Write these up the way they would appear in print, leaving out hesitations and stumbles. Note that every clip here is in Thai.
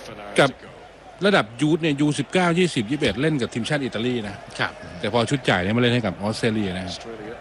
กับระดับยูทเนี่ยU19 20 21เล่นกับทีมชาติอิตาลีนะครับแต่พอชุดใหญ่เนี่ยมาเล่นให้กับออสเตรเลียนะครับ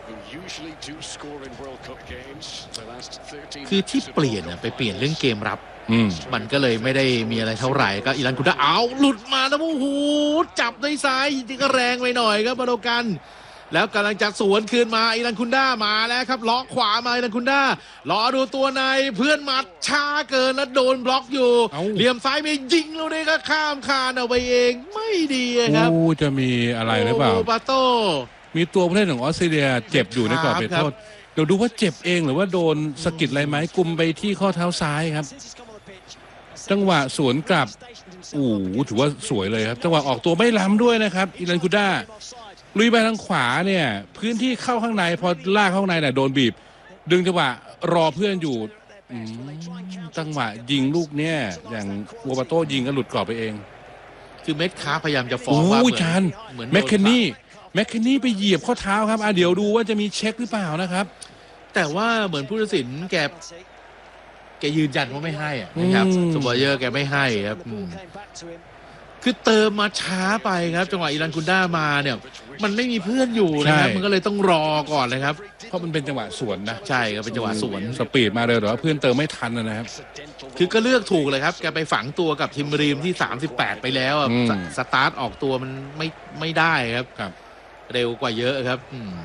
คือที่เปลี่ยนไปเปลี่ยนเรื่องเกมรับมันก็เลยไม่ได้มีอะไรเท่าไหร่ก็อิรันคุด้าเอาหลุดมาแล้วโอ้โหจับในซ้ายจริงๆก็แรงไปหน่อยครับมาโดกันแล้วกำลังจะสวนคืนมาอิรันคุด้ามาแล้วครับล็อกขวามาอิรันคุด้ารอดูตัวในเพื่อนมัดช้าเกินแล้วโดนบล็อกอยู่เหลี่ยมซ้ายไปยิงแล้วนี่ก็ข้ามคานเอาไปเองไม่ดีครับจะมีอะไรหรือเปล่าปาโตมีตัวผู้เล่นของออสเตรเลียเจ็บอยู่ในกรอบเขตโทษเดี๋ยวดูว่าเจ็บเองหรือว่าโดนสะกิดอะไรไหมกุมไปที่ข้อเท้าซ้ายครับจังหวะสวนกลับถือว่าสวยเลยครับจังหวะออกตัวไม่ล้ำด้วยนะครับอิรันคุด้าลุยไปทางขวาเนี่ยพื้นที่เข้าข้างในพอลากข้างในเนี่ยโดนบีบดึงจังหวะรอเพื่อนอยู่จังหวะยิงลูกเนี่ยอย่างวัวปาโต้ยิงก็หลุดกรอบไปเองคือเม็ดค้าพยายามจะฟ้องว่าเหมือนแมคเคนนี่ไปเหยียบข้อเท้าครับเดี๋ยวดูว่าจะมีเช็คหรือเปล่านะครับแต่ว่าเหมือนผู้ตัดสินแกยืนยันว่าไม่ให้นะครับสวอเยอร์แกไม่ให้ครับคือเติมมาช้าไปครับจังหวะอิรันคุด้ามาเนี่ยมันไม่มีเพื่อนอยู่นะครับมันก็เลยต้องรอก่อนเลยครับเพราะมันเป็นจังหวะสวนนะใช่ครับเป็นจังหวะสวนสปีดมาเลยแต่ว่าเพื่อนเติมไม่ทันนะครับคือก็เลือกถูกเลยครับแกไปฝังตัวกับทิมรีมที่38ไปแล้วสตาร์ทออกตัวมันไม่ได้ครับเร็วกว่าเยอะครับ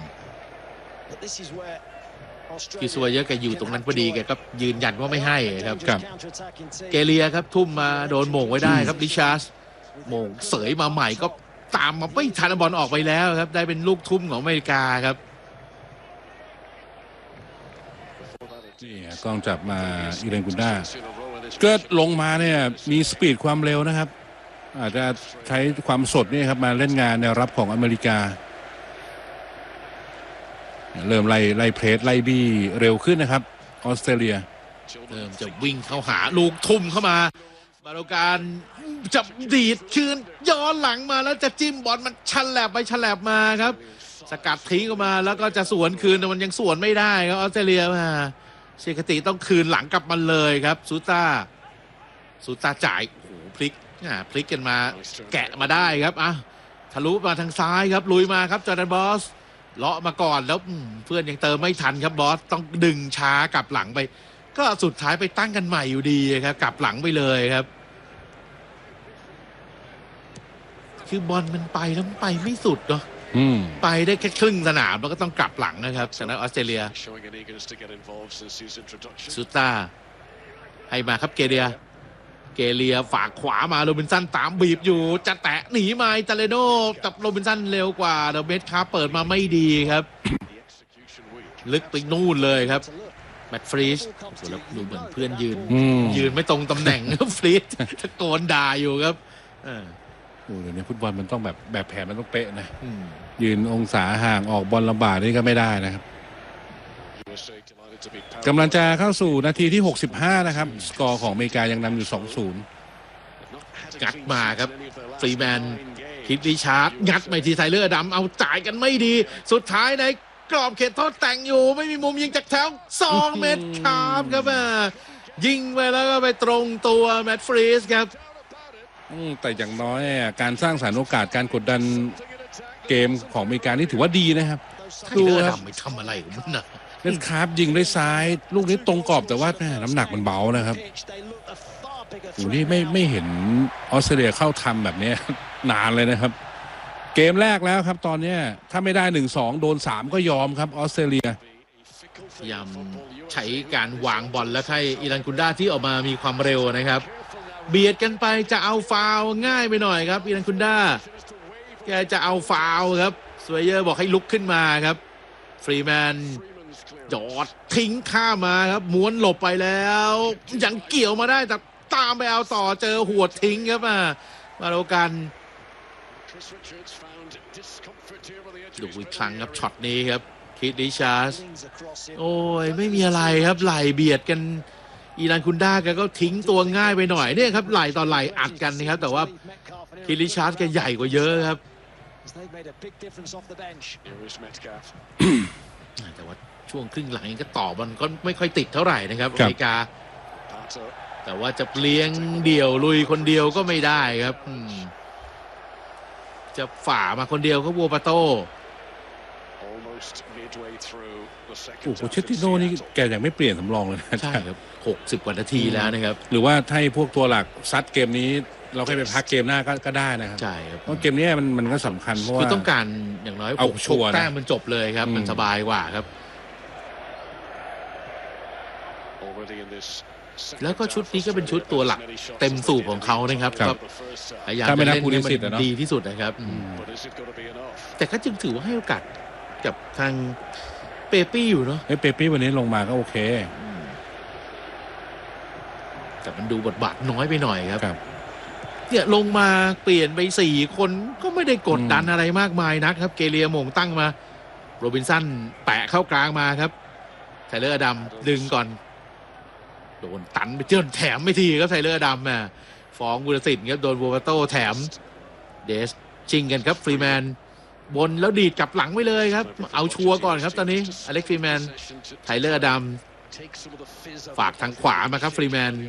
กิสวาเยอะแกอยู่ตรงนั้นพอดีแกก็ยืนยันว่าไม่ให้ครับเกเลียครับทุ่มมาโดนโมงไว้ได้ครับดิชาร์สโมงเสยมาใหม่ก็ตามมาไม่ทันบอลออกไปแล้วครับได้เป็นลูกทุ่มของอเมริกาครับนี่กล้องจับมาอิรันคุด้าเกิดลงมาเนี่ยมีสปีดความเร็วนะครับอาจจะใช้ความสดนี่ครับมาเล่นงานแนวรับของอเมริกาเริ่มไล่เพรสไล่บี้เร็วขึ้นนะครับออสเตรเลียเริ่มจะวิ่งเข้าหาลูกทุ่มเข้ามาบาโลการจะดีดคืนย้อนหลังมาแล้วจะจิ้มบอลมันฉลับไปฉลับมาครับสกัดทิ้งออกมาแล้วก็จะสวนคืนแต่มันยังสวนไม่ได้ครับออสเตรเลียมาเชคติต้องคืนหลังกลับมาเลยครับซูต้าจ่ายโอ้โหพลิกกันมาแกะมาได้ครับทะลุมาทางซ้ายครับลุยมาครับจอร์แดนบอสเลาะมาก่อนแล้วเพื่อนยังเติมไม่ทันครับบอสต้องดึงช้ากลับหลังไปก็สุดท้ายไปตั้งกันใหม่อยู่ดีครับกลับหลังไปเลยครับคือบอลมันไปแล้วไปไม่สุดเนาะไปได้แค่ครึ่งสนามแล้วก็ต้องกลับหลังนะครับจากนั้นออสเตรเลียซูต้าให้มาครับเกเลียฝากขวามาโรบินสันตามบีบอยู่จะแตะหนีมาตาเลโนกับโรบินสันเร็วกว่าเดอะเบสครับเปิดมาไม่ดีครับลึกไปนู่นเลยครับแมตต์ฟรีชแล้วดูเหมือนเพื่อนยืนไม่ตรงตำแหน่งฟรีชตะโกนด่าอยู่ครับเดี๋ยวนี้ฟุตบอลมันต้องแบบแผนมันต้องเป๊ะนะยืนองศาห่างออกบอลลำบากนี่ก็ไม่ได้นะครับกำลังจะเข้าสู่นาทีที่65นะครับสกอร์ของอเมริกายังนำอยู่ 2-0 งัดมาครับฟรีแมนคิดริชาร์ดงัดไปทีไทเลอร์ดำเอาจ่ายกันไม่ดีสุดท้ายในกรอบเขตโทษแต่งอยู่ไม่มีมุมยิงจากแถว2 เมตรครับยิงไปแล้วก็ไปตรงตัวแมตต์ฟรีสครับแต่อย่างน้อยการสร้างสรรค์โอกาสการกดดันเกมของอเมริกานี่ถือว่าดีนะครับดูครับไม่ทำอะไรของมันนะเล่นคาร์ฟยิงด้วยซ้ายลูกนี้ตรงกรอบแต่ว่าน้ำหนักมันเบานะครับนี่ไม่เห็นออสเตรเลียเข้าทำแบบนี้นานเลยนะครับเกมแรกแล้วครับตอนนี้ถ้าไม่ได้ 1-2 โดน 3 ก็ยอมครับออสเตรเลียพยายามใช้การวางบอลแล้วให้อิรันคุด้าที่ออกมามีความเร็วนะครับเบียดกันไปจะเอาฟาวง่ายไปหน่อยครับอิรันคุด้าแกจะเอาฟาวครับสวยเยอร์บอกให้ลุกขึ้นมาครับฟรีแมนจอดทิ้งข้ามาครับม้วนหลบไปแล้วยังเกี่ยวมาได้แต่ตามไปเอาต่อเจอหัวทิ้งครับมาโลกันดูอีกครั้งครับช็อตนี้ครับคิดดิชาร์สโอ้ยไม่มีอะไรครับไหลเบียดกันอิรันคุด้าแกก็ทิ้งตัวง่ายไปหน่อยเนี่ยครับไหลต่อไหลอัดกันนะครับแต่ว่าคิดดิชาร์สแกใหญ่กว่าเยอะครับแต่ว่าช่วงครึ่งหลังก็ต่อบอลก็ไม่ค่อยติดเท่าไหร่นะครับอเมริกาแต่ว่าจะเลี้ยงเดี่ยวลุยคนเดียวก็ไม่ได้ครับจะฝ่ามาคนเดียวก็บัวปาโต้โอ้โหเชตติโน่นี่แกยังไม่เปลี่ยนสำรองเลยนะใช่ครับ60 กว่านาทีแล้วนะครับหรือว่าให้พวกตัวหลักซัดเกมนี้เราให้ไปพักเกมหน้าก็ได้นะครับใช่ครับเพราะเกมนี้มันก็สำคัญเพราะว่าคือต้องการอย่างน้อยเอาชัวร์แต้มมันจบเลยครับมันสบายกว่าครับแล้วก็ชุดนี้ก็เป็นชุดตัวหลักเต็มสูบของเขานะครับก็พยายามจะเล่นให้มันดีที่สุดนะครับแต่ก็จึงถือว่าให้โอกาสกับทางเปปี้อยู่เนาะเปปี้วันนี้ลงมาก็โอเคแต่มันดูบทบาทน้อยไปหน่อยครับเนี่ยลงมาเปลี่ยนไป4 คนก็ไม่ได้กดดันอะไรมากมายนักครับเกเรียโมงตั้งมาโรบินสันแปะเข้ากลางมาครับไทเลอร์อดัมดึงก่อนโดนตันไปเจิ้นแถมไม่ทีครับไทเลอร์อดัมฟ้องบุรสิทธิ์ครับโดนบัวปาโต้แถมเดสชิงกันครับฟรีแมนบนแล้วดีดกลับหลังไปเลยครับเอาชัวร์ก่อนครับตอนนี้อเล็กฟรีแมนไทเลอร์อดัมฝากทางขวามาครับฟรีแมน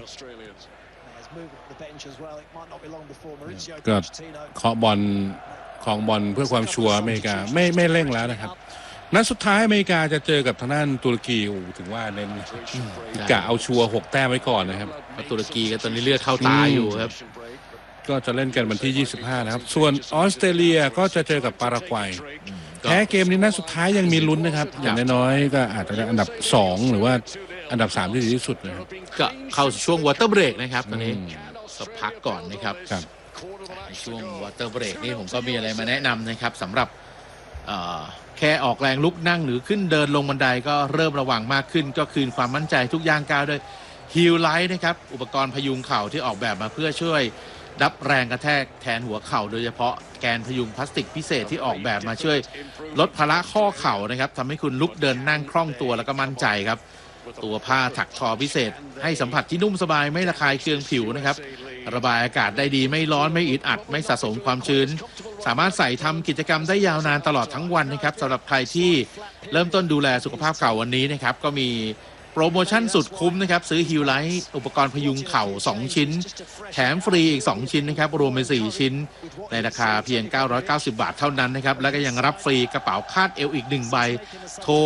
ก็เคาะบอลของบอลเพื่อความชัวร์อเมริกาไม่เร่งแล้วนะครับนัดสุดท้ายอเมริกาจะเจอกับทางด้านตุรกีถึงว่าเน้นกะเอาชัวร์6 แต้มไว้ก่อนนะครับตุรกีก็ตอนนี้เลือดเข้าตาอยู่ครับก็จะเล่นกันวันที่25นะครับส่วนออสเตรเลียก็จะเจอกับปารากวัยแพ้เกมนี้นัดสุดท้ายยังมีลุ้นนะครับอย่างน้อยๆก็อาจจะอันดับ2หรือว่าอันดับ3ที่ดีที่สุดนะครับก็เข้าช่วงวอเตอร์เบรกนะครับตอนนี้ก็พักก่อนนะครับในช่วงวอเตอร์เบรกนี่ผมก็มีอะไรมาแนะนำนะครับสำหรับแค่ออกแรงลุกนั่งหรือขึ้นเดินลงบันไดก็เริ่มระวังมากขึ้นก็คืนความมั่นใจทุกย่างก้าวด้วยฮิลไลท์นะครับอุปกรณ์พยุงเข่าที่ออกแบบมาเพื่อช่วยรับแรงกระแทกแทนหัวเข่าโดยเฉพาะแกนพยุงพลาสติกพิเศษที่ออกแบบมาช่วยลดภาระข้อเข่านะครับทำให้คุณลุกเดินนั่งคล่องตัวแล้วก็มั่นใจครับตัวผ้าถักทอพิเศษให้สัมผัสที่นุ่มสบายไม่ระคายเคืองผิวนะครับระบายอากาศได้ดีไม่ร้อนไม่อึดอัดไม่สะสมความชื้นสามารถใส่ทำกิจกรรมได้ยาวนานตลอดทั้งวันนะครับสำหรับใครที่เริ่มต้นดูแลสุขภาพเข่าวันนี้นะครับก็มีโปรโมชั่นสุดคุ้มนะครับซื้อฮิลไลท์อุปกรณ์พยุงเข่า2 ชิ้นแถมฟรีอีก2 ชิ้นนะครับรวมเป็น4 ชิ้นในราคาเพียง990 บาทเท่านั้นนะครับแล้วก็ยังรับฟรีกระเป๋าคาดเอวอีก1 ใบโทร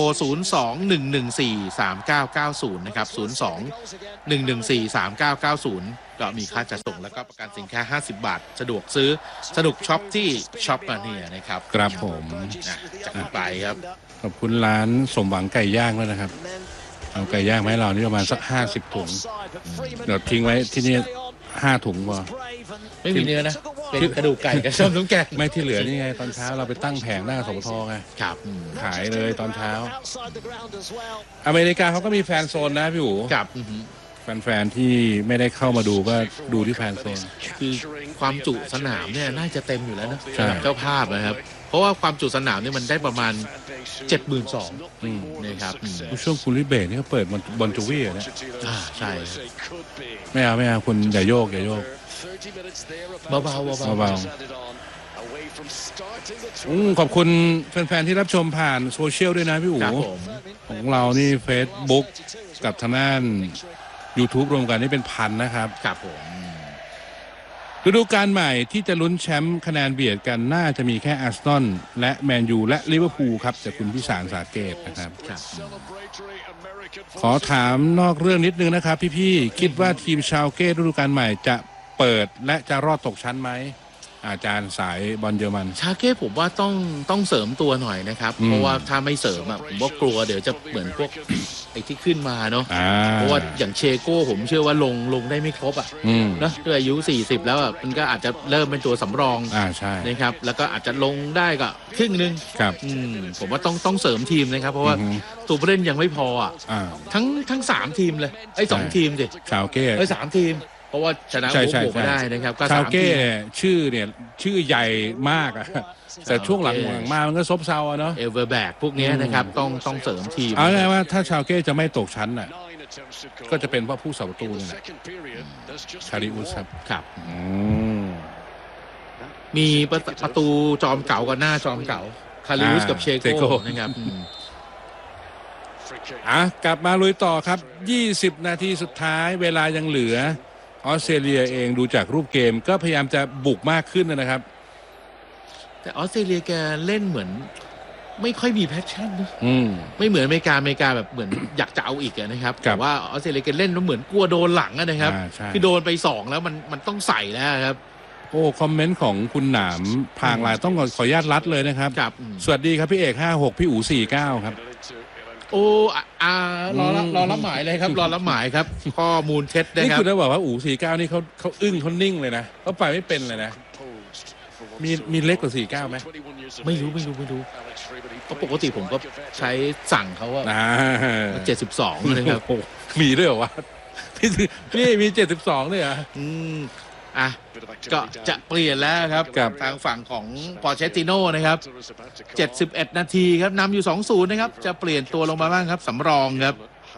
02-114-3990นะครับ02-114-3990ก็มีค่าจัดส่งแล้วก็ประกันสินค้า50 บาทสะดวกซื้อสนุกช็อปที่ช็อปมาเนี่ยนะครับครับผมจัดไปครับขอบคุณร้านสมหวังไก่ย่างแล้วนะครับเอาไก่ย่างมาให้เรานี่ประมาณสัก50 ถุงเดี๋ยวทิ้งไว้ที่นี่5 ถุงพอไม่มีเนื้อนะเป็นกระดูกไก่กับส้มน้ำแกงไม่ที่เหลือนี่ไงตอนเช้าเราไปตั้งแผงหน้าสมทไงครับขายเลยตอนเช้าอเมริกาเขาก็มีแฟนโซนนะพี่อู๋ครับแฟนๆที่ไม่ได้เข้ามาดูก็ดูที่แฟนโซนคือความจุสนามเนี่ยน่าจะเต็มอยู่แล้วนะสำหรับเจ้าภาพนะครับเพราะว่าความจุสนามเนี่ยมันได้ประมาณ 72,000 นะครับช่วงคุณลิเบตนี่เขาเปิดบอลจูวี่นะใช่ไม่เอาคุณอย่าโยกเบาขอบคุณแฟนๆที่รับชมผ่านโซเชียลด้วยนะพี่อู๋ของเรานี่ Facebook กับทางด้าน YouTube รวมกันนี่เป็นพันนะครับครับผมฤดูกาลใหม่ที่จะลุ้นแชมป์คะแนนเบียดกันน่าจะมีแค่อาร์เซนอลและแมนยูและลิเวอร์พูลครับจากคุณพิสารสาเกตนะครับขอถามนอกเรื่องนิดนึงนะครับพี่ๆคิดว่าทีมชาวเก้ฤดูกาลใหม่จะเปิดและจะรอดตกชั้นไหมอาจารย์สายบอลเยอรมันชาเก้ผมว่าต้องเสริมตัวหน่อยนะครับเพราะว่าถ้าไม่เสริมผมว่ากลัวเดี๋ยวจะเหมือนพวกไอ้ที่ขึ้นมาเนาะเพราะว่าอย่างเชโก้ผมเชื่อว่าลงได้ไม่ครบนะด้วยอายุ40แล้วมันก็อาจจะเริ่มเป็นตัวสำรองใช่นะครับแล้วก็อาจจะลงได้ก็ครึ่งนึงครับผมว่าต้องเสริมทีมนะครับเพราะว่าตัวผู้เล่นยังไม่พอทั้ง3 ทีมเลยไอ้2 ทีมสิชาวเก้ 3 ทีมเพราะว่าชนะโอ้โหไม่ได้นะครับก็ชาวเก้ชื่อใหญ่มากแต่ช่วงหลังมามันก็ซบเซาเนาะเอเวอร์แบกพวกนี้นะครับต้องเสริมทีมเอาไงว่าถ้าชาวเก้จะไม่ตกชั้นก็จะเป็นเพราะผู้สาประตูนี่แหละคาริอุสครับมีประตูจอมเก่ากับหน้าจอมเก่าคาริอุสกับเชโก้นะครับกลับมาลุยต่อครับ20นาทีสุดท้ายเวลายังเหลือออสเตรเลียเองดูจากรูปเกมก็พยายามจะบุกมากขึ้นนะครับแต่ออสเตรเลียแกเล่นเหมือนไม่ค่อยมีแพชชั่นนะไม่เหมือนอเมริกาแบบเหมือนอยากจะเอาอีกนะครับแต่ว่าออสเตรเลียแกเล่นแล้วเหมือนกลัวโดนหลังนะครับคือโดนไป2แล้วมันต้องใส่แล้วครับโอ้คอมเมนต์ของคุณหนามพางลายต้องขออนุญาตรัดเลยนะครับสวัสดีครับพี่เอก56พี่อู๋49ครับโอ้รอรับหมายเลยครับรอรับหมายครับข้อมูลเท็จนะครับนี่คุณจะบอกว่าอู๋49นี่เขาอึ้งเขานิ่งเลยนะเขาไปไม่เป็นเลยนะมีเล็กกว่า49ไหมไม่รู้เพราะปกติผมก็ใช้สั่งเขาว่า72นะครับมีด้วยเหรอวะพี่มี72ด้วยเหรอก็จะเปลี่ยนแล้วครับกับทางฝั่งของปอร์เชตติโน่นะครับ71นาทีครับนำอยู่2-0นะครับจะเปลี่ยนตัวลงมาบ้างครับสำรองครับ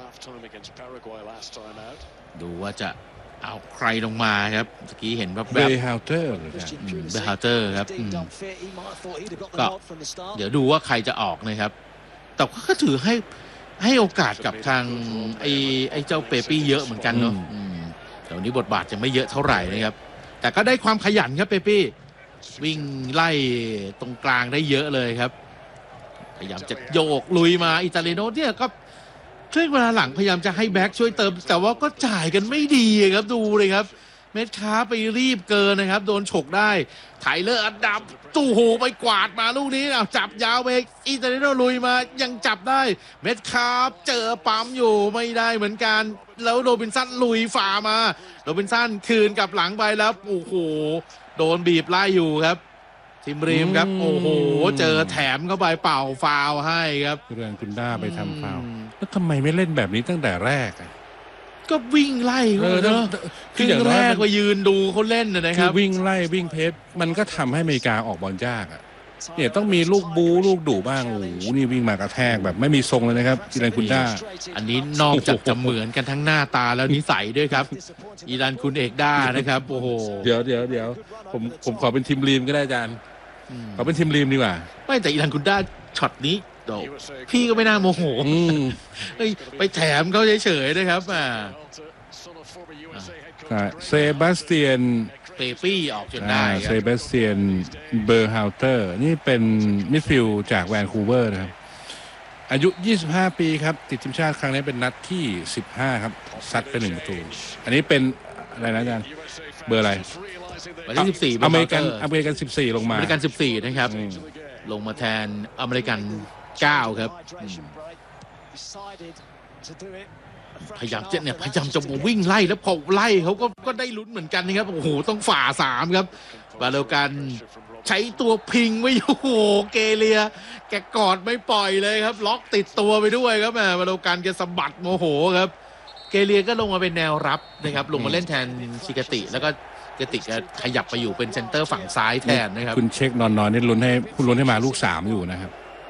ดูว่าจะเอาใครลงมาครับเมื่อกี้เห็นแบบเบฮาวเตอร์ครับก็เดี๋ยวดูว่าใครจะออกนะครับแต่ก็ถือให้โอกาสกับทางไอ้เจ้าเปปี้เยอะเหมือนกันเนาะแต่วันนี้บทบาทจะไม่เยอะเท่าไหร่นะครับแต่ก็ได้ความขยันครับเปปี้วิ่งไล่ตรงกลางได้เยอะเลยครับพยายามจะโยกลุยมาอิตาลีโนเนี่ยก็ช่วงเวลาหลังพยายามจะให้แบ็กช่วยเติมแต่ว่าก็จ่ายกันไม่ดีครับดูเลยครับเม็ดค้าไปรีบเกินนะครับโดนฉกได้ไทเลอร์อันดับตู้หูไปกวาดมาลูกนี้จับยาวไปอิตาลีโนลุยมายังจับได้เม็ดค้าเจอปั๊มอยู่ไม่ได้เหมือนกันแล้วโรบินสันลุยฝ่ามาโรบินสันคืนกับหลังไปแล้วโอ้โหโดนบีบไล่อยู่ครับทีมรีมครับโอ้โหเจอแถมเข้าไปเป่าฟาวให้ครับเรื่องคุณด้าไปทำฟาวแล้วทำไมไม่เล่นแบบนี้ตั้งแต่แรกก็วิ่งไล่เนอะคืออย่างแรกไปยืนดูเขาเล่นนะครับวิ่งไล่วิ่งเพชรมันก็ทำให้อเมริกาออกบอลยากเนี่ยต้องมีลูกบูลูกดุบ้างโอ้โหนี่วิ่งมากระแทกแบบไม่มีทรงเลยนะครับอีรันคุณด้าอันนี้นอกจากจะเหมือนกันทั้งหน้าตาแล้วนิสัยด้วยครับอีรันคุณเอกด้านะครับโอ้โหเดี๋ยวผมขอเป็นทีมรีมก็ได้อาจารย์ขอเป็นทีมรีมดีกว่าไม่แต่อีรันคุณด้าช็อตนี้พี่ก็ไม่น่าโมโหไปแถมเขาเฉยๆนะครับเซบาสเตียนเปปี้ออกจนได้เซบาสเตียนเบอร์ฮาวเตอร์นี่เป็นมิดฟิลด์จากแวนคูเวอร์นะครับอายุ25ปีครับติดทีมชาติครั้งนี้เป็นนัดที่15ครับซัดไป1 ประตูอันนี้เป็นอะไรนะอาจารย์เบอร์อะไรเบอร์ที่14 อเมริกัน14ลงมาอเมริกัน14นะครับลงมาแทนอเมริกัน9ครับพยายามจะวิ่งไล่แล้วพอไล่เขาก็ได้ลุ้นเหมือนกันนะครับโอ้โหต้องฝ่า3ครับบาโลกันใช้ตัวพิงไว้โอ้โหเกเลียแกกอดไม่ปล่อยเลยครับล็อกติดตัวไปด้วยครับบาโลกันแกสะบัดโมโหครับเกเลียก็ลงมาเป็นแนวรับนะครับลงมาเล่นแทนชิกาติแล้วก็เกติก็ขยับไปอยู่เป็นเซนเตอร์ฝั่งซ้ายแทนนะครับคุณเช็คนอนนี่ลุ้นให้มาลูก3อยู่นะครับ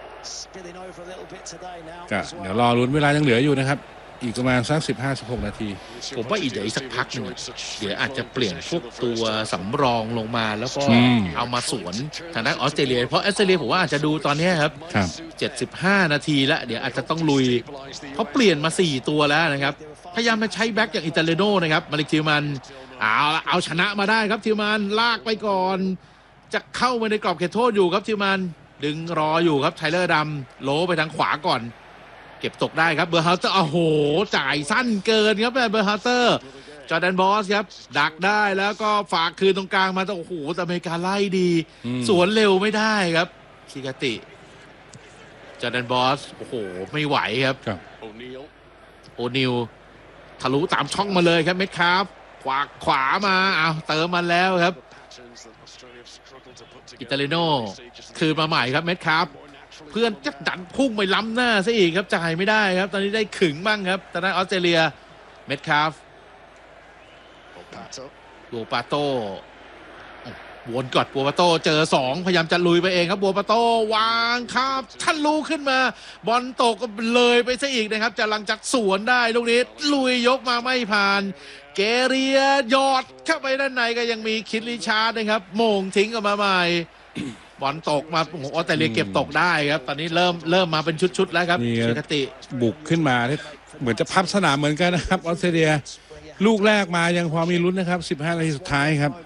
ก็เดี๋ยวรอลุ้นเวลายังเหลืออยู่นะครับอีกประมาณสัก15-16 นาทีผมว่าอีกสักพักนึงเดี๋ยวอาจจะเปลี่ยนพวกตัวสำรองลงมาแล้วก็เอามาสวนทางด้านออสเตรเลียเพราะออสเตรเลียผมว่าอาจจะดูตอนนี้ครับ75 นาทีแล้วเดี๋ยวอาจจะต้องลุยเพราะเปลี่ยนมา4ตัวแล้วนะครับพยายามมาใช้แบ็กอย่างอิตาเลโน่นะครับมาลิกทิวมันเอาชนะมาได้ครับทิวมันลากไปก่อนจะเข้ามาในกรอบเขตโทษอยู่ครับทิวมันดึงรออยู่ครับไทเลอร์ดำโลไปทางขวาก่อนเก็บตกได้ครับเบอร์ฮาวเตอร์โอ้โหจ่ายสั้นเกินครับเบอร์ฮาวเตอร์จอร์แดนบอสครับดักได้แล้วก็ฝากคืนตรงกลางมาโอ้โหแต่อเมริกาไล่ดีสวนเร็วไม่ได้ครับชิกาติจอร์แดนบอสโอ้โหไม่ไหวครับโอนิลทะลุตามช่องมาเลยครับเม็ดครับขวามาเติมมาแล้วครับอิตาลีโน่คืนมาใหม่ครับเม็ดครับเพื่อนจะดันพุ่งไปล้ำหน้าซะอีกครับจ่ายไม่ได้ครับตอนนี้ได้ขึงบ้างครับตอนนั้นออสเตรเลียเม็ดคาฟบัวปาโต้วนกอดบัวปาโต้เจอ2พยายามจะลุยไปเองครับบัวปาโต้วางครับท่านลูกขึ้นมาบอลตกเลยไปซะอีกนะครับจะลังจัดสวนได้ลูกนี้ลุยยกมาไม่ผ่านเกเรียยอดเข้าไปด้านในก็ยังมีคิดลิชาร์ดนะครับโมงทิ้งออกมาใหม่บอลตกมาโอ้โหออสเตรเลียเก็บตกได้ครับตอนนี้เริ่มมาเป็นชุดๆแล้วครับชิคติบุกขึ้นมาเหมือนจะพับสนามเหมือนกันนะครับออสเตรเลียลูกแรกมายังพอมีลุ้นนะครับ15 นาทีสุดท้ายครับ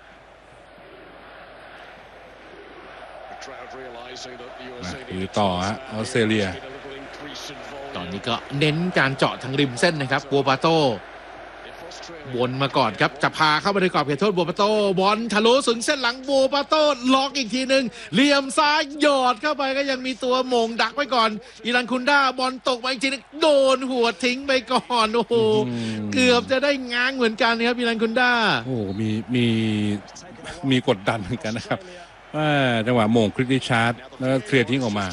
คือต่อฮะออสเตรเลียตอนนี้ก็เน้นการเจาะทางริมเส้นนะครับบัวปาโต้วนมาก่อนครับจะพาเข้าไปในกรอบเขตโทษบัวปาโต้บอลทะลุถึงเส้นหลังบัวปาโต้ล็อกอีกทีหนึ่งเหลี่ยมซ้ายหยอดเข้าไปก็ยังมีตัวโมงดักไว้ก่อนอิรันคุนด้าบอลตกไปอีกทีนึงโดนหัวทิ้งไปก่อนโอ้โหเกือบจะได้ง้างเหมือนกันครับอิรันคุนด้าโอ้มีกดดันเหมือนกันนะครับว่าจังหวะโมงคริสติชาร์ดแล้วเคลียร์ทิ้งออกมา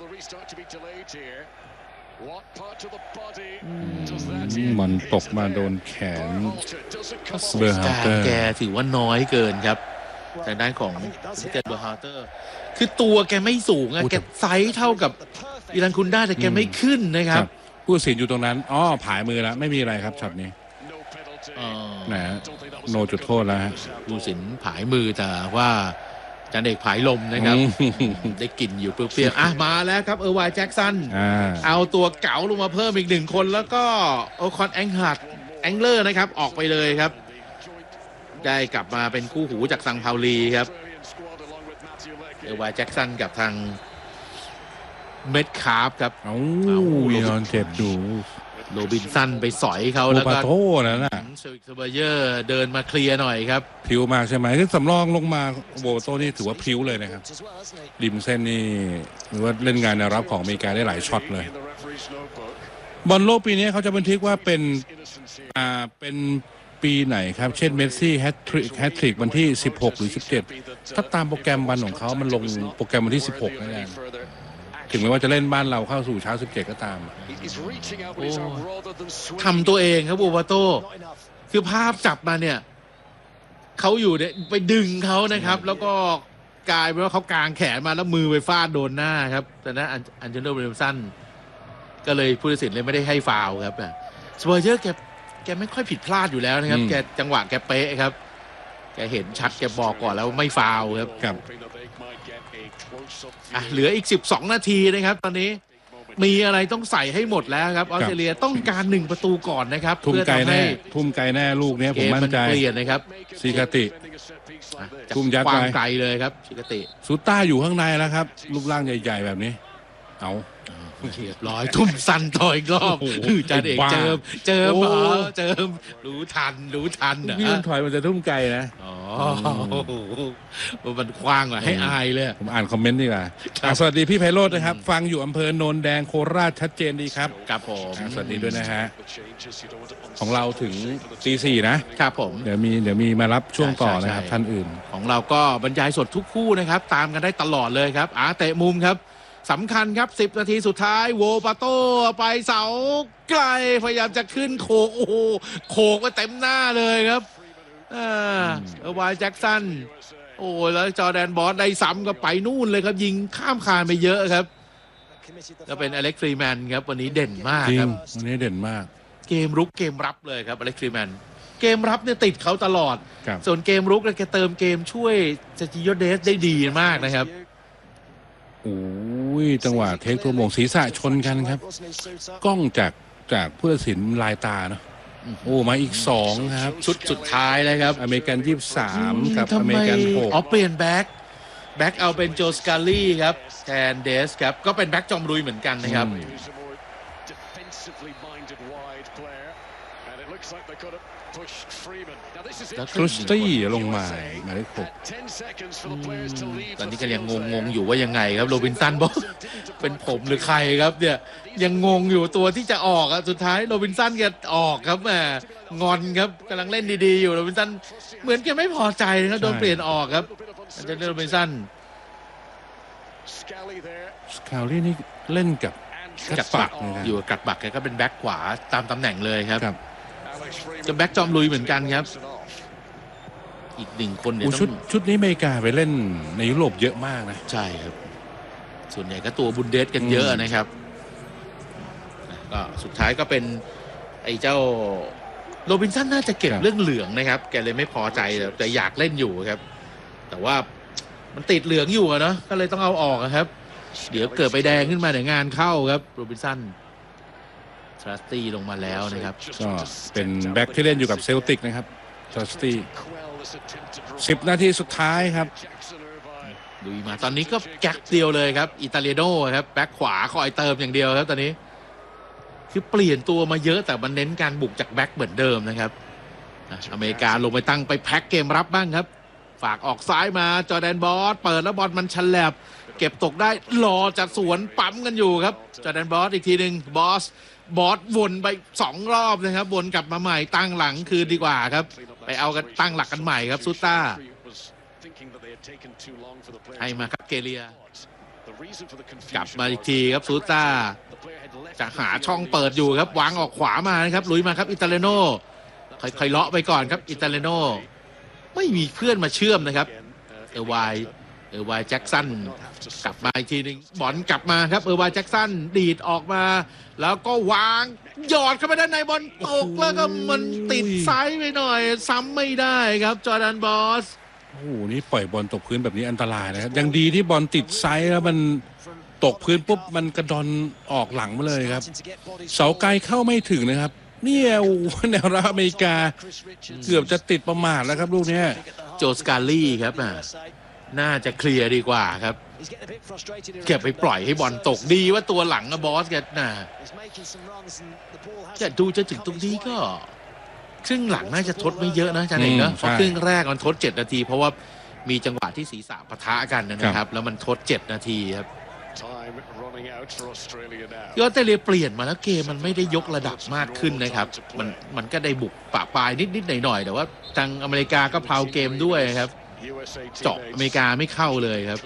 มันตกมาโดนแขนเบอร์ฮาร์เตอร์แกถือว่าน้อยเกินครับทางด้านของเบอร์ฮาร์เตอร์คือตัวแกไม่สูงอะแกไซส์เท่ากับอิรันคุนด้าแต่แกไม่ขึ้นนะครับผู้ตัดสินอยู่ตรงนั้นผายมือแล้วไม่มีอะไรครับช็อตนี้นะโนจุดโทษแล้วผู้ตัดสินผายมือแต่ว่าจันเอกผายลมนะครับได้กลิ่นอยู่เปรี้ยวๆมาแล้วครับวายแจ็คสันเอาตัวเก๋าลงมาเพิ่มอีก1 คนแล้วก็โอคอนแองเลอร์นะครับออกไปเลยครับได้กลับมาเป็นคู่หูจากซังพาวลีครับวายแจ็คสันกับทางเม็ดคาร์ฟครับนอนเจ็บดูโรบินสันไปสอยเขาแล้วก็โทษนะเซอร์เยอร์เดินมาเคลียร์หน่อยครับผิวมากใช่ไหมที่สำรองลงมาโบโต้นี่ถือว่าผิวเลยนะครับริมเส้นนี่หรือว่าเล่นงานแนวรับของอเมริกาได้หลายช็อตเลยบอลโลกปีนี้เขาจะบันทึกว่าเป็นปีไหนครับเช่นเมสซี่แฮตทริกวันที่16หรือ17ถ้าตามโปรแกรมวันของเขามันลงโปรแกรมวันที่16นั่นเองถึงแม้ว่าจะเล่นบ้านเราเข้าสู่เช้า17ก็ตามทำตัวเองครับบัวปาโต้คือภาพจับมาเนี่ยเขาอยู่เนี่ยไปดึงเขานะครับแล้วก็กลายเป็นว่าเขากางแขนมาแล้วมือไปฟาดโดนหน้าครับแต่นั้นอันเจโน่ วิลเลียมสันก็เลยผู้ตัดสินเลยไม่ได้ให้ฟาวล์ครับสเปอร์เยอร์แกไม่ค่อยผิดพลาดอยู่แล้วนะครับแกจังหวะแกเป๊ะครับแกเห็นชัดแกบอกก่อนแล้วไม่ฟาวล์ครับเหลืออีก12 นาทีนะครับตอนนี้มีอะไรต้องใส่ให้หมดแล้วครับออสเตรเลียต้องการ1 ประตูก่อนนะครับทุ่มไกลแน่ลูกนี้ผมมั่นใจเปลี่ยนนะครับซิกาติทุ่มยัดไปไกลเลยครับซิกาติซูต้าอยู่ข้างในแล้วครับรูปร่างใหญ่ๆแบบนี้เอาเรียบร้อยทุ่มสันต่ออีกรอบจันเอกเจิมรู้ทันพี่มันถอยมันจะทุ่มไกลนะมันคว้างอ่ะให้อายเลยผมอ่านคอมเมนต์ดีกว่าสวัสดีพี่ไพโรจน์นะครับฟังอยู่อำเภอโนนแดงโคราชชัดเจนดีครับครับผมสวัสดีด้วยนะฮะของเราถึงตี 4 นะครับผมเดี๋ยวมีมารับช่วงต่อนะครับท่านอื่นของเราก็บรรยายสดทุกคู่นะครับตามกันได้ตลอดเลยครับเตะมุมครับสำคัญครับ10 นาทีสุดท้ายโวปาโต้ไปเสาไกลพยายามจะขึ้นโขกโอ้โหโขกไปเต็มหน้าเลยครับวายแจ็คสันโอ้แล้วจอร์แดนบอสได้ซ้ำก็ไปนู่นเลยครับยิงข้ามคานไปเยอะครับก็เป็นอเล็กซ์ฟรีแมนครับวันนี้เด่นมากครับวันนี้เด่นมากเกมรุกเกมรับเลยครับอเล็กซ์ฟรีแมนเกมรับเนี่ยติดเขาตลอดส่วนเกมรุกเนี่ยแกเติมเกมช่วยเซจิโยเดสได้ดีมากนะครับโอ้ยจังหวะเทคตัวโมงศีรษะชนกันครับกล้องจากผู้ตัดสินลายตาเนาะมาอีก2ครับชุดสุดท้ายเลยครับอเมริกัน23กับอเมริกัน6 เปลี่ยนแบ็คเอาเป็นโจสกาลี่ครับแทนเดสครับก็เป็นแบ็คจอมลุยเหมือนกันนะครับครุสตี้ลงมาได้6 ตอนนี้ก็ยังงงอยู่ว่ายังไงครับโรบินสันบอกเป็นผมหรือใครครับเนี่ยยังงงอยู่ตัวที่จะออกสุดท้ายโรบินสันแกออกครับแหมงอนครับกำลังเล่นดีๆอยู่โรบินสันเหมือนแกไม่พอใจนะครับโดนเปลี่ยนออกครับอาจจะโรบินสันสกาลี่นี่เล่นกับกัดปักอยู่กัดปักแกก็เป็นแบ็คขวาตามตำแหน่งเลยครับจะแบ็คจอมลุยเหมือนกันครับอีก1 คนเนี่ยชุดนี้อเมริกาไปเล่นในยุโรปเยอะมากนะใช่ครับส่วนใหญ่ก็ตัวบุนเดสกันเยอะนะครับก็สุดท้ายก็เป็นไอ้เจ้าโรบินสันน่าจะเก็บเรื่องเหลืองนะครับแกเลยไม่พอใจแต่อยากเล่นอยู่ครับแต่ว่ามันติดเหลืองอยู่อะเนาะก็เลยต้องเอาออกครับเดี๋ยวเกิดไปแดงขึ้นมาเดี๋ยวงานเข้าครับโรบินสันทรัสตี้ลงมาแล้วนะครับก็เป็นแบ็คที่เล่นอยู่กับเซลติกนะครับทรัสตี้10 นาทีสุดท้ายครับดูมาตอนนี้ก็แก๊กเดียวเลยครับอิตาเลียโน่ครับแบ็คขวาคอยเติมอย่างเดียวครับตอนนี้คือเปลี่ยนตัวมาเยอะแต่มันเน้นการบุกจากแบ็คเหมือนเดิมนะครับอเมริกาลงไปตั้งไปแพ็คเกมรับบ้างครับฝากออกซ้ายมาจอร์แดนบอสเปิดแล้วบอลมันฉลับเก็บตกได้รอจัดสวนปั๊มกันอยู่ครับจอร์แดนบอสอีกทีหนึ่งบอสวนไป2 รอบนะครับวนกลับมาใหม่ตั้งหลังคืนดีกว่าครับไปเอากันตั้งหลักกันใหม่ครับซูต้าให้มาครับเกเลียกลับมาอีกทีครับซูต้าจะหาช่องเปิดอยู่ครับวางออกขวามานะครับลุยมาครับอิตาเลโน่ค่อยๆเลาะไปก่อนครับอิตาเลโน่ไม่มีเพื่อนมาเชื่อมนะครับเออร์ไวน์แจ็คสันกลับมาอีกทีนึงบอลกลับมาครับเออร์ไวน์แจ็คสันดีดออกมาแล้วก็วางหยอดเข้าไปด้านในบอลตกแล้วก็มันติดไซด์ไปหน่อยซ้ำไม่ได้ครับจอร์แดนบอสโอ้โหนี่ปล่อยบอลตกพื้นแบบนี้อันตรายนะครับยังดีที่บอลติดไซด์แล้วมันตกพื้นปุ๊บมันกระดอนออกหลังมาเลยครับเสาไกลเข้าไม่ถึงนะครับเนี่ยแนวรับอเมริกาเกือบจะติดประมาทแล้วครับลูกนี้โจสกาลี่ครับน่าจะเคลียร์ดีกว่าครับเก็บไปปล่อยให้บอลตกดีว่าตัวหลังบอสแกน่ะจะดูจะถึงตรงนี้ก็ครึ่งหลังน่าจะทดไม่เยอะนะอาจารย์เอกนะเพราะครึ่งแรกมันทด7 นาทีเพราะว่ามีจังหวะที่ศีรษะปะทะกันนะครับแล้วมันทด7 นาทีครับออสเตรเลียเปลี่ยนมาแล้วเกมมันไม่ได้ยกระดับมากขึ้นนะครับมันก็ได้บุกปะปายนิดๆหน่อยๆแต่ว่าทางอเมริกาก็เพลาเกมด้วยครับเจาะอเมริกาไม่เข้าเลยครับ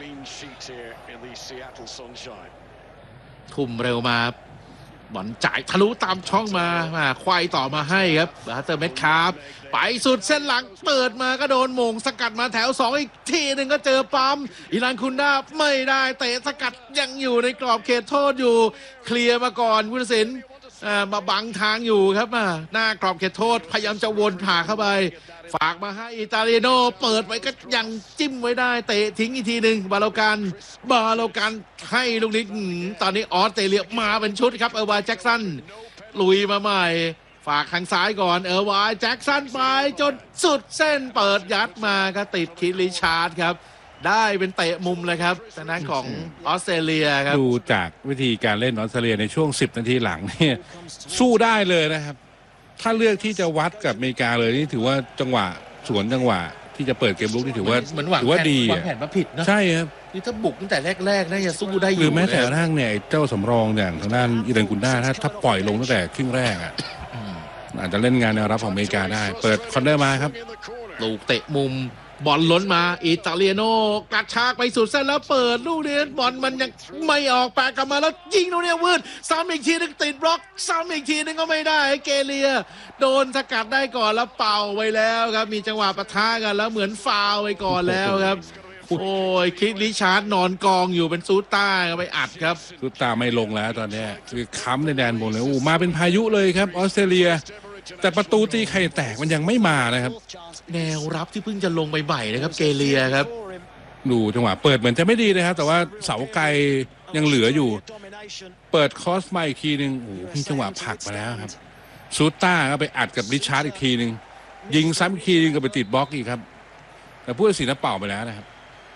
ทุ่มเร็วมาบอลจ่ายทะลุตามช่องมาควายต่อมาให้ครับบัตเตอร์เม็ดคาร์ฟไปสุดเส้นหลังเปิดมาก็โดนโมงสกัดมาแถว2อีกทีหนึ่งก็เจอปั๊มอิรันคุนดาไม่ได้เตะสกัดยังอยู่ในกรอบเขตโทษอยู่เคลียร์มาก่อนผู้ตัดสินมาบังทางอยู่ครับหน้ากรอบเขตโทษพยายามจะวนผ่าเข้าไปฝากมาให้อิตาเลียโน่เปิดไว้ก็ยังจิ้มไว้ได้เตะทิ้งอีกทีหนึ่งบาโลกันให้ลูกนี้ตอนนี้ออสเตรเลียมาเป็นชุดครับเออร์ไวน์แจ็คสันลุยมาใหม่ฝากทางซ้ายก่อนเออร์ไวน์แจ็คสันไปจนสุดเส้นเปิดยัดมาก็ติดคิดริชาร์ดครับได้เป็นเตะมุมเลยครับทางด้านของออสเตรเลียครับดูจากวิธีการเล่นออสเตรเลียในช่วง10 นาทีหลังเนี่ยสู้ได้เลยนะครับถ้าเลือกที่จะวัดกับอเมริกาเลยนี่ถือว่าจังหวะจังหวะที่จะเปิดเกมลุกนี่ถือว่าดีวางแผนมาผิดนะใช่ครับนี่ถ้าบุกตั้งแต่แรกๆน่าจะสู้ได้อยู่หรือแม้แต่กระทั่งเนี่ยเจ้าสำรองอย่างทางด้านอิรันกุนดาถ้าปล่อยลงตั้งแต่ครึ่งแรกอาจจะเล่นงานแนวรับของอเมริกาได้เปิดคอนเนอร์มาครับลูกเตะมุมบอลล้นมาอิตาเลียโน่กระชากไปสุดเส้นแล้วเปิดลูกนี้บอลมันยังไม่ออกแปะกลับมาแล้วยิงลูกนี้วืดซ้ำอีกทีนึงติดบล็อกซ้ำอีกทีนึงก็ไม่ได้เกเลียโดนสกัดได้ก่อนแล้วเป่าไปแล้วครับมีจังหวะปะทะกันแล้วเหมือนฟาวไปก่อนแล้วครับโอ้ยคิดริชาร์ดนอนกองอยู่เป็นซูต้าไปอัดครับซูต้าไม่ลงแล้วตอนนี้คือค้ำในแดนบนเลยมาเป็นพายุเลยครับออสเตรเลียแต่ประตูตีไข่แตกมันยังไม่มานะครับแนวรับที่เพิ่งจะลงใหม่ๆนะครับเกเลียครับดูจังหวะเปิดเหมือนจะไม่ดีนะครับแต่ว่าเสาไกลยังเหลืออยู่เปิดคอสมาอีกทีนึงโอ้โหมีจังหวะผลักมาแล้วครับซูต้าก็ไปอัดกับริชาร์ดอีกทีนึงยิงซ้ำอีกทีนึงก็ไปติดบล็อกอีกครับแต่ผู้ตัดสินเป่าไปแล้วนะครับ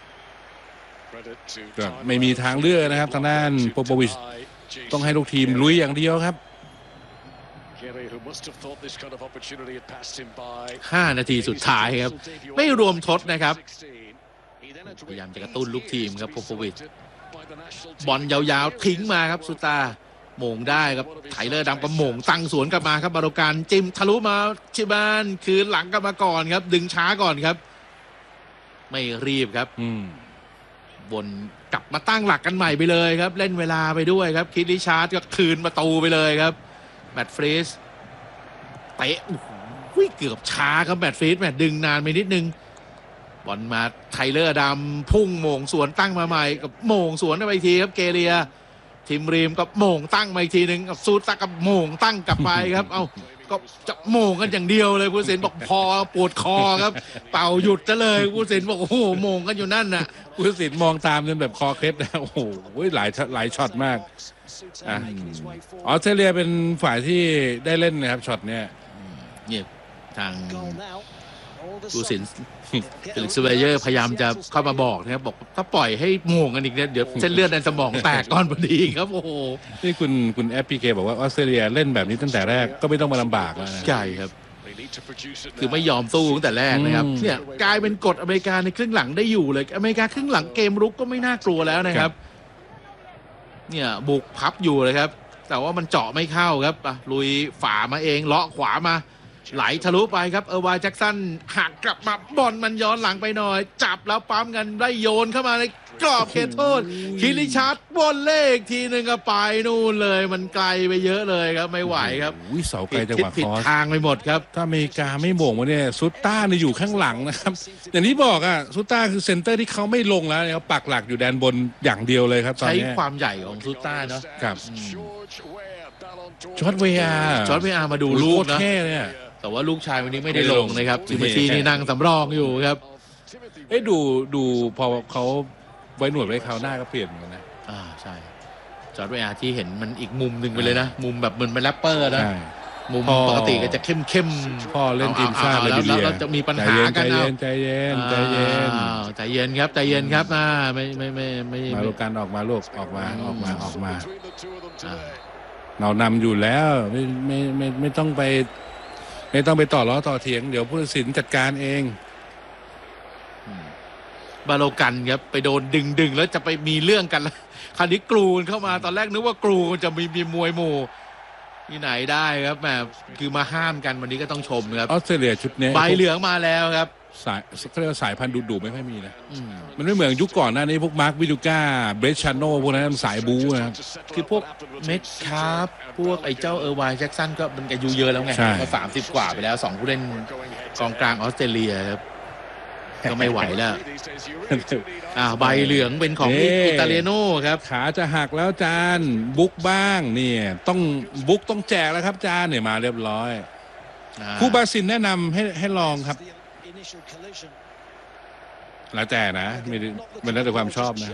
ก็ไม่มีทางเลือกนะครับทางด้านโปโปวิชต้องให้ลูกทีมลุยอย่างเดียวครับ 5 นาทีสุดท้ายครับไม่รวมทดนะครับพยายามจะกระตุ้นลูกทีมครับโพโพวิชบอลยาวๆทิ้งมาครับสุตาโมงได้ครับไถเลอร์ดำก็โมงตั้งสวนกลับมาครับบาโลการจิ้มทะลุมาชิบานคืนหลังกลับมาก่อนครับดึงช้าก่อนครับไม่รีบครับบนกลับมาตั้งหลักกันใหม่ไปเลยครับเล่นเวลาไปด้วยครับคิดริชาร์ดก็คืนประตูไปเลยครับแมตต์ฟรีสเตะเกือบช้าครับแมตต์ฟรีสดึงนานไปนิดนึงบอลมาไทเลอร์ดำพุ่งโมงสวนตั้งมาใหม่กับโมงสวนไปอีกทีครับเกเลียทีมรีมกับโมงตั้งมาอีกทีนึงกับซูตากับโมงตั้งกลับไปครับเอาก็จะโมงกันอย่างเดียวเลยผู้ตัดสินบอกพอปวดคอครับ เป่าหยุดซะเลยผู้ตัดสินบอกโอ้โหโมงกันอยู่นั่นน่ะผู้ตัดสินมองตามจนแบบคอเคล็ดนะโอ้โหหลายช็อตมากออสเตรเลียเป็นฝ่ายที่ได้เล่นนะครับช็อตเนี้ยเนี่ยทางผู้ตัดสินเฟลิกซ์เวเยอร์พยายามจะเข้ามาบอกนะครับบอกถ้าปล่อยให้โมงกันอีกเนี่ยเดี๋ยวเส้นเลือดในสมองแตกก่อนพอดีครับโอ้โหนี่คุณแอปพีเคบอกว่าออสเตรเลียเล่นแบบนี้ตั้งแต่แรกก็ไม่ต้องมาลำบากแล้วนะใช่ครับคือไม่ยอมสู้ตั้งแต่แรกนะครับเนี่ยกลายเป็นกฎอเมริกาในครึ่งหลังได้อยู่เลยอเมริกาครึ่งหลังเกมรุกก็ไม่น่ากลัวแล้วนะครับเนี่ยบุกพับอยู่เลยครับแต่ว่ามันเจาะไม่เข้าครับลุยฝ่ามาเองเลาะขวามาไหลทะลุไปครับเออร์วายแจ็คสันหักกลับมาบอลมันย้อนหลังไปหน่อยจับแล้วปั๊มกันได้โยนเข้ามาในกรอบเขตโทษคิริชาร์ดบอลเลขทีหนึ่งก็ไปนู่นเลยมันไกลไปเยอะเลยครับไม่ไหวครับอุ้ยเสาไกลจังหวะผิดคอสทางไปหมดครับถ้าอเมริกาไม่โบ่งมาเนี่ยซุตต้าเนี่ยอยู่ข้างหลังนะครับอย่างที่บอกอ่ะซุตต้าคือเซนเตอร์ที่เขาไม่ลงแล้วเขาปักหลักอยู่แดนบนอย่างเดียวเลยครับตอนใช้นี้ความใหญ่ของซูต้าเนาะครับจอร์จเวียจอร์จเวียร์มาดูลูกนะแค่เนี่ยแต่ว่าลูกชายวันนี้ไม่ได้ลงนะครับจิมมี่นี่นั่งสำรองอยู่ครับเอ้ดูพอเขาไว้หนวดไว้คราวหน้าก็เปลี่ยนเหมือนกันนะใช่จอร์จเวียร์ที่เห็นมันอีกมุมหนึ่งไปเลยนะมุมแบบเหมือนเป็นแรปเปอร์นะใช่มุมปกติก็จะเข้มพ่อเล่นทีมชาติแล้วแล้วจะมีปัญหากันใจเย็นครับใจเย็นครับไม่มาลูกการออกมาลูกออกมาเรานำอยู่แล้วไม่ต้องไปต่อล้อต่อเถียงเดี๋ยวผู้ตัดสินจัดการเองบาโลกันครับไปโดนดึงแล้วจะไปมีเรื่องกันแล้วคราวนี้กรูนเข้ามาตอนแรกนึกว่ากรูนจะมีมวยหมู่ที่ไหนได้ครับแหมคือมาห้ามกันวันนี้ก็ต้องชมครับออสเตรเลียชุดนี้ใบเหลืองมาแล้วครับสายเขาเรียกว่าสายพันธุ์ดุไม่ค่อยมีนะมันไม่เหมือนยุคก่อนหน้านี้พวกมาร์ควิดูก้าเบรชาโน่พวกนั้นมันสายบู๊นะครับคือพวกเม็ดคาร์ฟพวกไอ้เจ้าเออร์ไวน์แจ็คสันก็มันอายุเยอะแล้วไงก็30 กว่าไปแล้ว2 ผู้เล่นกองกลางออสเตรเลียครับก็ไม่ไหวแล้วใบเหลืองเป็นของอิตาเลียโน่ครับขาจะหักแล้วจานบุ๊กบ้างเนี่ยต้องบุ๊กต้องแจกแล้วครับจานเนี่ยมาเรียบร้อยผู้บาซินแนะนำให้ลองครับแล้วแต่นะมันแล้วแต่ความชอบนะ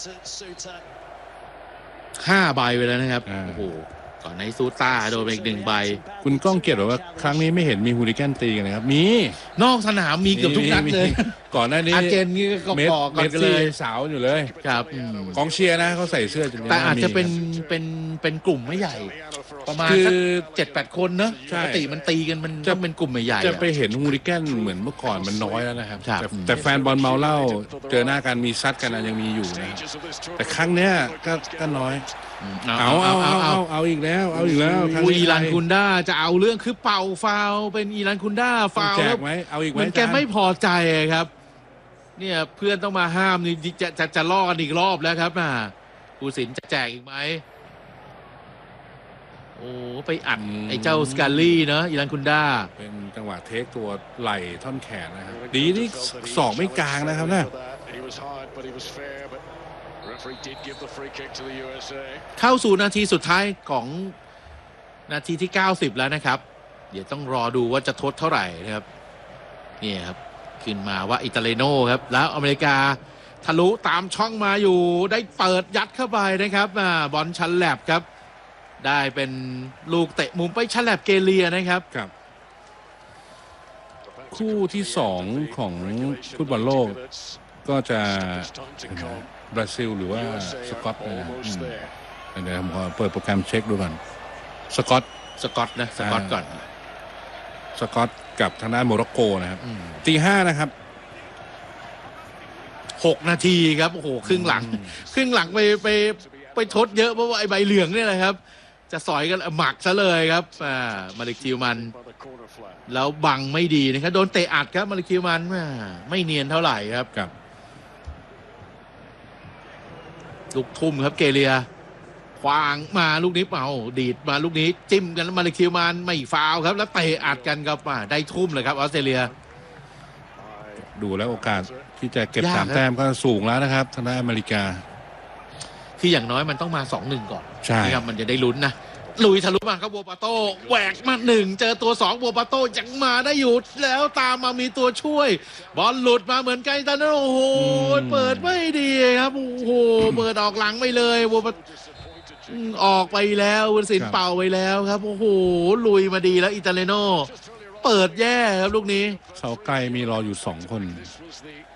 5 ใบไปแล้วนะครับโอ้โหก่อนในซูต้าโดนไปอีก1 ใบคุณก้องเกียรติบอกว่าครั้งนี้ไม่เห็นมีฮูลิแกนตีกันนะครับมีนอกสนามมีเกือบทุกนัดเลยก่อนหน้านี้อาร์เจนนี่ก็ก่อกันเลยสาวอยู่เลยครับกองเชียร์นะเขาใส่เสื้อจนแต่อาจจะเป็นกลุ่มไม่ใหญ่ประมาณสัก7-8 คนเนอะปกติมันตีกันมันจะเป็นกลุ่มใหญ่จะไปเห็นฮูลิแกนเหมือนเมื่อก่อนมันน้อยแล้วนะครับแต่แฟนบอลเมาเหล้าเจอหน้ากันมีซัดกันยังมีอยู่นะแต่ครั้งเนี้ยก็น้อยเอาอีกแล้วอีรันคุนด้าจะเอาเรื่องคือเป่าฟาวเป็นอีรันคุนด้าฟาวแล้วเอาอีกไหมมันแกไม่พอใจครับเนี่ยเพื่อนต้องมาห้ามนี่จะล่อกันอีกรอบแล้วครับผู้สินจะแจกอีกไหมโอ้ไปอัดไอ้เจ้าสกาลี่เนาะอีรันคุนด้าเป็นจังหวะเทคตัวไหล่ท่อนแขนนะครับดีที่ศอกไม่กลางนะครับนะเข้าสู่นาทีสุดท้ายของนาทีที่90แล้วนะครับเดี๋ยวต้องรอดูว่าจะทดเท่าไหร่นะครับนี่ครับขึ้นมาว่าอิตาเลโน่ครับแล้วอเมริกาทะลุตามช่องมาอยู่ได้เปิดยัดเข้าไปนะครับบอลชันแลบครับได้เป็นลูกเตะมุมไปชันแลบเกเลียนะครับคู่ที่2ของฟุตบอลโลกก็จะบราซิลหรือว่าสกอตนะเดี๋ยวผมขอเปิดโปรแกรมเช็คดูก่อนสกอตก่อนสกอตกับทางด้านโมร็อกโกนะครับตี 5นะครับ 6 นาทีครับโอ้โหครึ่งหลังไปทดเยอะเพราะว่าไอ้ใบเหลืองเนี่ยแหละครับจะสอยกันหมักซะเลยครับมาริคิวมันแล้วบังไม่ดีนะครับโดนเตะอัดครับมาริคิวมันไม่เนียนเท่าไหร่ครับลูกทุ่มครับเกเลียควางมาลูกนี้ดีดมาลูกนี้จิ้มกันแล้วมาริคิวมันไม่ฟาวครับแล้วเตะอัดกันครับได้ทุ่มเลยครับออสเตรเลียดูแล้วโอกาสที่จะเก็บ3 แต้มก็สูงแล้วนะครับทางด้านอเมริกาคืออย่างน้อยมันต้องมา 2-1 ก่อนใช่ครับมันจะได้ลุ้นนะลุยทะลุมาครับบัวปาโต้แหวกมา1เจอตัว2บัวปาโต้ยังมาได้อยู่แล้วตามมามีตัวช่วยบอลหลุดมาเหมือนกันแต่โอ้โหเปิดไม่ดีครับโอ้โหเปิดออกหลังไปเลยบัวปาออกไปแล้ววุฒิศิลป์เป่าไปแล้วครับโอ้โหลุยมาดีแล้วอิตาเลโนเปิดแย่ครับลูกนี้เสาไกลมีรออยู่2 คน